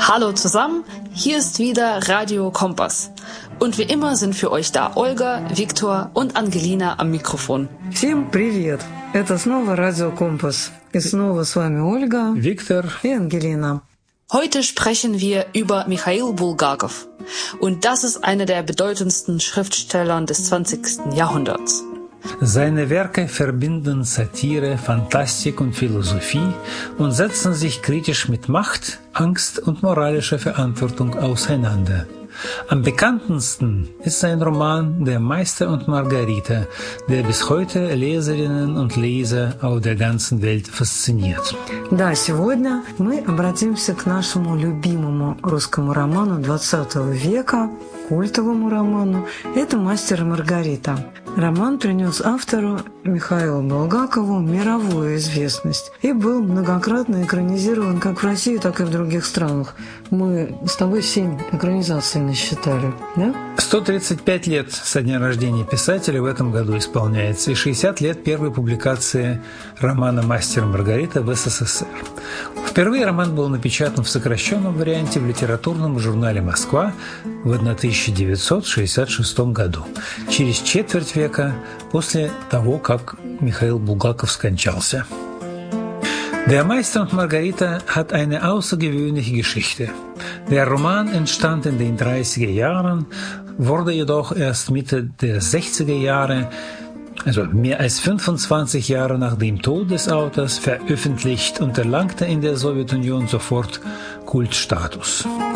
Hallo zusammen, hier ist wieder Radio Kompass. Und wie immer sind für euch da Olga, Viktor und Angelina am Mikrofon. Всем привет! Это снова Радио Компас. И снова с вами Ольга, Виктор и Ангелина. Heute sprechen wir über Michail Bulgakow. Und das ist einer der bedeutendsten Schriftsteller des 20. Jahrhunderts. Seine Werke verbinden Satire, Fantastik und Philosophie und setzen sich kritisch mit Macht, Angst und moralischer Verantwortung auseinander. Am bekanntesten ist sein Roman Der Meister und Margarita, der bis heute Leserinnen und Leser auf der ganzen Welt fasziniert. Да, сегодня мы обратимся к нашему любимому русскому роману XX века, культовому роману. Это «Мастер и Маргарита». Роман принес автору Михаилу Булгакову мировую известность и был многократно экранизирован как в России, так и в других странах. Мы с тобой 7 экранизаций насчитали, да? 135 лет со дня рождения писателя в этом году исполняется, и 60 лет первой публикации романа «Мастер и Маргарита» в СССР. Впервые роман был напечатан в сокращенном варианте в литературном журнале «Москва» в 1966 году, через четверть века после того, как Michail Bulgakov скончался. Der Meister und Margarita hat eine außergewöhnliche Geschichte. Der Roman entstand in den 30er Jahren, wurde jedoch erst Mitte der 60er Jahre, also mehr als 25 Jahre nach dem Tod des Autors, veröffentlicht und erlangte in der Sowjetunion sofort Kultstatus.